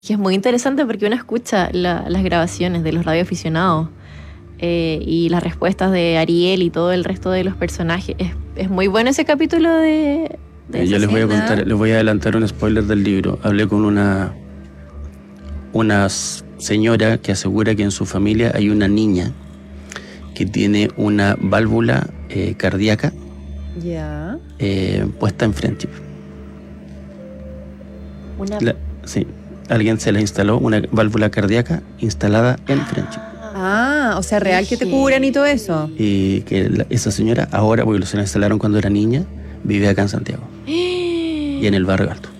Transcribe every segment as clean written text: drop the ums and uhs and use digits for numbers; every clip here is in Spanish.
Que es muy interesante porque uno escucha las grabaciones de los radioaficionados y las respuestas de Ariel y todo el resto de los personajes. Es muy bueno ese capítulo de yo les voy a contar, les voy a adelantar un spoiler del libro. Hablé con una señora que asegura que en su familia hay una niña que tiene una válvula cardíaca puesta en Friendship. Sí, alguien se la instaló, una válvula cardíaca instalada en Friendship. O sea, real que te curan y todo eso. Y que esa señora ahora, porque se la instalaron cuando era niña, vive acá en Santiago. Y en el barrio alto.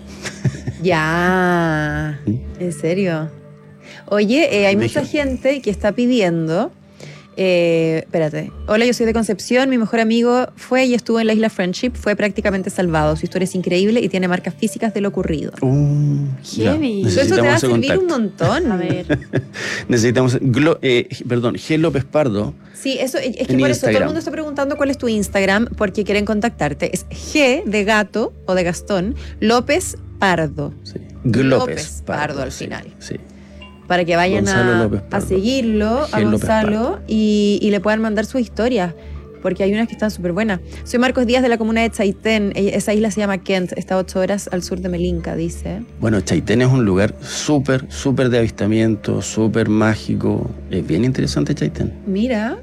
Ya, ¿en serio? Oye, hay mucha gente que está pidiendo... espérate. Hola, yo soy de Concepción. Mi mejor amigo fue y estuvo en la isla Friendship. Fue prácticamente salvado. Su historia es increíble y tiene marcas físicas de lo ocurrido. Heavy. Eso te va a servir un montón. A ver. Necesitamos... G. López Pardo. Sí, eso es que por eso todo el mundo está preguntando cuál es tu Instagram porque quieren contactarte. Es G de gato o de Gastón, López Pardo. Sí. López Pardo al final. Sí. Para que vayan a seguirlo a Gonzalo y le puedan mandar su historia, porque hay unas que están súper buenas. Soy Marcos Díaz de la comuna de Chaitén. Esa isla se llama Kent, está a 8 horas al sur de Melinca, dice. Bueno, Chaitén es un lugar súper de avistamiento, súper mágico. Es bien interesante Chaitén. Mira.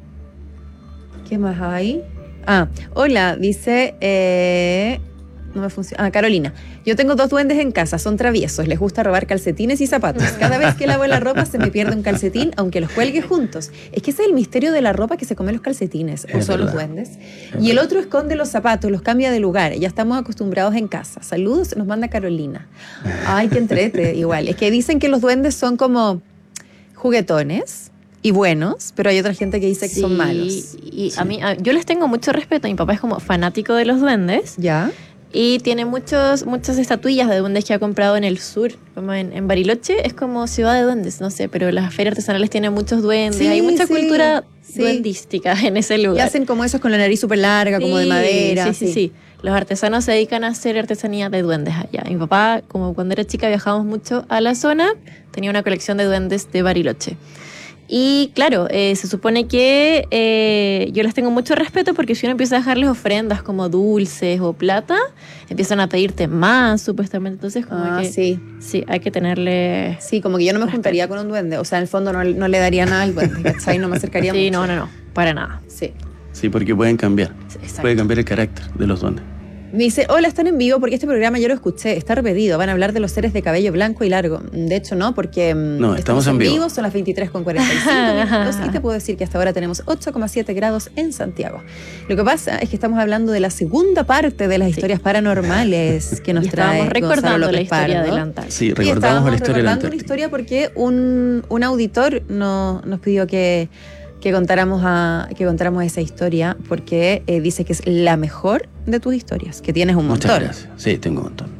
¿Qué más hay? Hola, dice... No me funciona. Carolina. Yo tengo 2 duendes en casa, son traviesos, les gusta robar calcetines y zapatos. Cada vez que lavo la ropa se me pierde un calcetín, aunque los cuelgue juntos. Es que ese es el misterio de la ropa, que se come los calcetines, o son los duendes. Y el otro esconde los zapatos, los cambia de lugar. Ya estamos acostumbrados en casa. Saludos, nos manda Carolina. Ay, qué entrete, igual. Es que dicen que los duendes son como juguetones y buenos, pero hay otra gente que dice que son malos. Y yo les tengo mucho respeto. Mi papá es como fanático de los duendes. ¿Ya? Y tiene muchas estatuillas de duendes que ha comprado en el sur, como en Bariloche, es como ciudad de duendes, no sé, pero las ferias artesanales tienen muchos duendes, hay mucha cultura duendística en ese lugar. Y hacen como esos con la nariz súper larga, como de madera. Sí. Los artesanos se dedican a hacer artesanía de duendes allá. Mi papá, como cuando era chica viajábamos mucho a la zona, tenía una colección de duendes de Bariloche. Y claro, se supone que yo les tengo mucho respeto porque si uno empieza a dejarles ofrendas como dulces o plata, empiezan a pedirte más, supuestamente. Entonces, como que sí, hay que tenerle... Sí, como que yo no me juntaría con un duende. O sea, en el fondo no le daría nada al duende, ¿cachai? No me acercaría mucho. Sí, no, para nada. Sí, porque pueden cambiar. Exacto. Puede cambiar el carácter de los duendes. Me dice, hola, están en vivo porque este programa yo lo escuché, está repetido, van a hablar de los seres de cabello blanco y largo. De hecho no, porque estamos en vivo. Son las 23:45 minutos y te puedo decir que hasta ahora tenemos 8,7 grados en Santiago. Lo que pasa es que estamos hablando de la segunda parte de las historias paranormales que nos trae Gonzalo López recordando la historia Pardo. adelantada. Sí, recordamos la historia recordando una historia porque un auditor nos pidió que contáramos esa historia porque dice que es la mejor de tus historias, que tienes un montón. Muchas gracias. Sí, tengo un montón.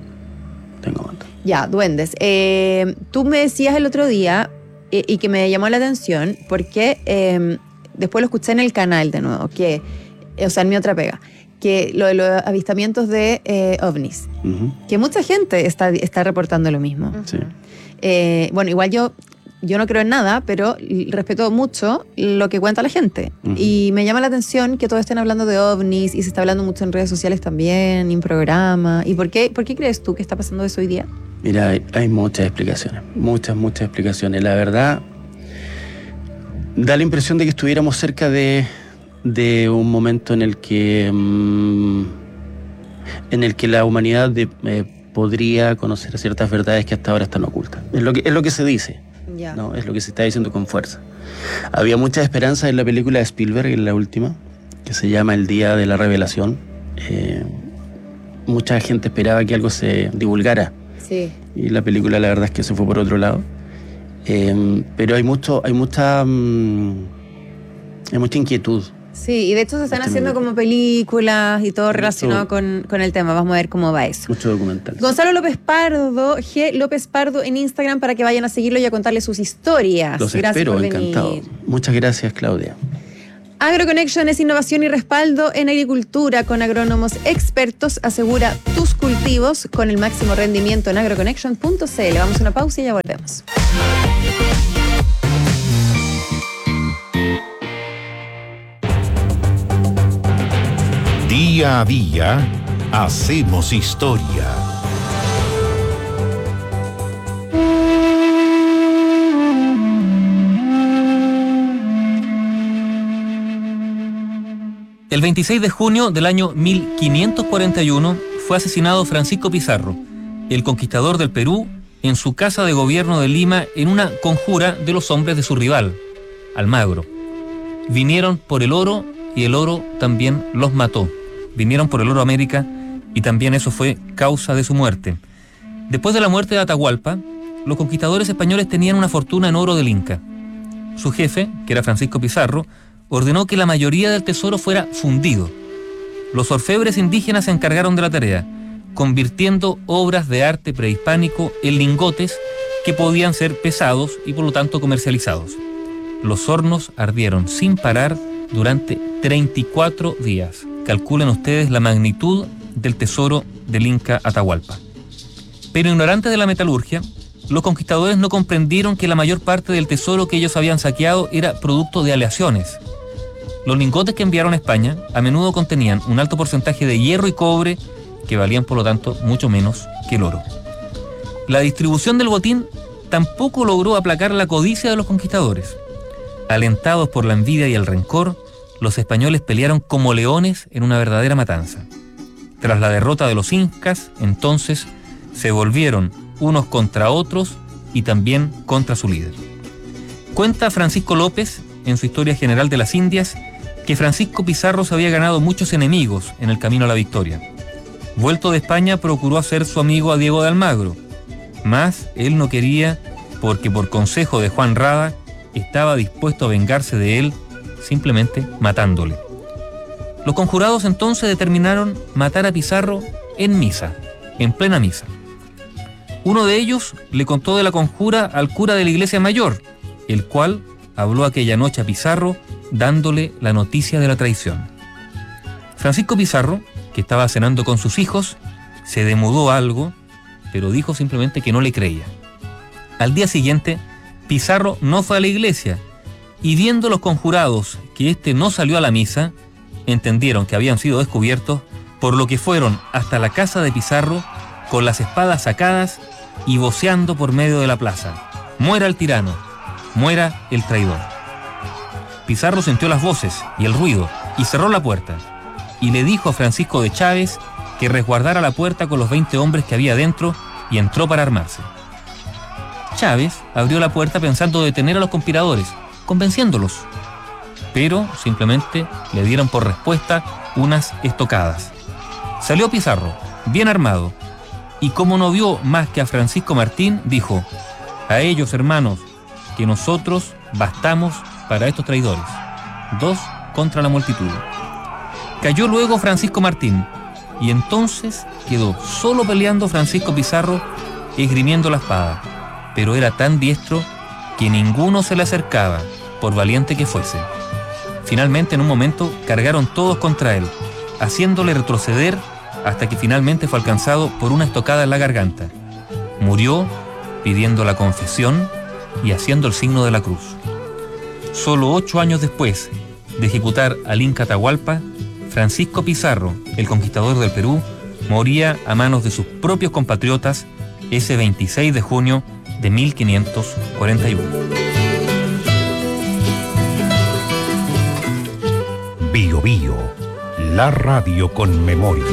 Ya, duendes. Tú me decías el otro día y que me llamó la atención porque después lo escuché en el canal de nuevo, en mi otra pega, que lo de los avistamientos de ovnis, que mucha gente está reportando lo mismo. Sí. Bueno, igual yo no creo en nada, pero respeto mucho lo que cuenta la gente. Y me llama la atención que todos estén hablando de ovnis y se está hablando mucho en redes sociales también, en programa. ¿Y por qué crees tú que está pasando eso hoy día? Mira, hay muchas explicaciones, muchas explicaciones. La verdad, da la impresión de que estuviéramos cerca de un momento en el que la humanidad podría conocer ciertas verdades que hasta ahora están ocultas. Es lo que se dice. Ya. No, es lo que se está diciendo con fuerza. Había mucha esperanza en la película de Spielberg, en la última, que se llama El Día de la Revelación. Mucha gente esperaba que algo se divulgara. Sí. Y la película, la verdad es que se fue por otro lado. Pero hay mucha inquietud. Sí, y de hecho se están haciendo como películas y todo relacionado con el tema. Vamos a ver cómo va eso. Mucho documental. Gonzalo López Pardo, G. López Pardo en Instagram para que vayan a seguirlo y a contarle sus historias. Los gracias espero, por encantado. venir. Muchas gracias, Claudia. AgroConnection es innovación y respaldo en agricultura con agrónomos expertos. Asegura tu tus cultivos con el máximo rendimiento en agroconnection.cl. Vamos a una pausa y ya volvemos. Día a día, hacemos historia. El 26 de junio del año 1541 fue asesinado Francisco Pizarro, el conquistador del Perú, en su casa de gobierno de Lima en una conjura de los hombres de su rival, Almagro. Vinieron por el oro y el oro también los mató. Vinieron por el oro a América y también eso fue causa de su muerte. Después de la muerte de Atahualpa, los conquistadores españoles tenían una fortuna en oro del Inca. Su jefe, que era Francisco Pizarro, ordenó que la mayoría del tesoro fuera fundido. Los orfebres indígenas se encargaron de la tarea, convirtiendo obras de arte prehispánico en lingotes que podían ser pesados y por lo tanto comercializados. Los hornos ardieron sin parar durante 34 días. Calculen ustedes la magnitud del tesoro del Inca Atahualpa. Pero ignorantes de la metalurgia, los conquistadores no comprendieron que la mayor parte del tesoro que ellos habían saqueado era producto de aleaciones. Los lingotes que enviaron a España a menudo contenían un alto porcentaje de hierro y cobre que valían por lo tanto mucho menos que el oro. La distribución del botín tampoco logró aplacar la codicia de los conquistadores. Alentados por la envidia y el rencor, los españoles pelearon como leones en una verdadera matanza. Tras la derrota de los incas, entonces se volvieron unos contra otros y también contra su líder. Cuenta Francisco López, en su Historia General de las Indias, que Francisco Pizarro se había ganado muchos enemigos en el camino a la victoria. Vuelto de España, procuró hacer su amigo a Diego de Almagro, mas él no quería porque por consejo de Juan Rada estaba dispuesto a vengarse de él simplemente matándole. Los conjurados entonces determinaron matar a Pizarro en misa, en plena misa. Uno de ellos le contó de la conjura al cura de la iglesia mayor, el cual habló aquella noche a Pizarro dándole la noticia de la traición. Francisco Pizarro, que estaba cenando con sus hijos, se demudó algo, pero dijo simplemente que no le creía. Al día siguiente, Pizarro no fue a la iglesia, y viendo los conjurados que éste no salió a la misa, entendieron que habían sido descubiertos, por lo que fueron hasta la casa de Pizarro con las espadas sacadas y voceando por medio de la plaza: «Muera el tirano, muera el traidor». Pizarro sintió las voces y el ruido y cerró la puerta, y le dijo a Francisco de Chávez que resguardara la puerta con los 20 hombres que había dentro y entró para armarse. Chávez abrió la puerta pensando detener a los conspiradores, convenciéndolos, pero simplemente le dieron por respuesta unas estocadas. Salió Pizarro, bien armado, y como no vio más que a Francisco Martín, dijo: «A ellos, hermanos, que nosotros bastamos para estos traidores, 2 contra la multitud». Cayó luego Francisco Martín, y entonces quedó solo peleando Francisco Pizarro, esgrimiendo la espada, pero era tan diestro que ninguno se le acercaba, por valiente que fuese. Finalmente, en un momento, cargaron todos contra él, haciéndole retroceder hasta que finalmente fue alcanzado por una estocada en la garganta. Murió pidiendo la confesión y haciendo el signo de la cruz. Solo 8 años después de ejecutar al Inca Atahualpa, Francisco Pizarro, el conquistador del Perú, moría a manos de sus propios compatriotas ese 26 de junio de 1541. Bio Bio, la radio con memoria.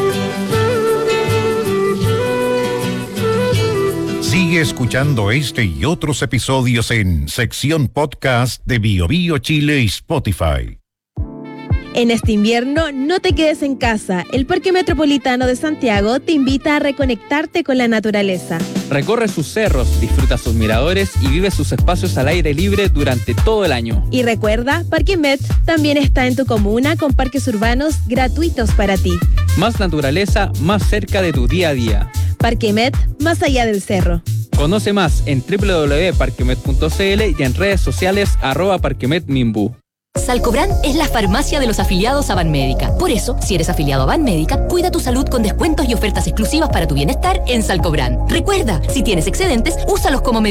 Sigue escuchando este y otros episodios en sección podcast de Bio Bio Chile y Spotify. En este invierno, no te quedes en casa. El Parque Metropolitano de Santiago te invita a reconectarte con la naturaleza. Recorre sus cerros, disfruta sus miradores y vive sus espacios al aire libre durante todo el año. Y recuerda, Parque Met también está en tu comuna con parques urbanos gratuitos para ti. Más naturaleza, más cerca de tu día a día. Parque Met, más allá del cerro. Conoce más en www.parquemet.cl y en redes sociales @parquemetminbu. Salcobran es la farmacia de los afiliados a Banmédica. Por eso, si eres afiliado a Banmédica, cuida tu salud con descuentos y ofertas exclusivas para tu bienestar en Salcobran. Recuerda, si tienes excedentes, úsalos como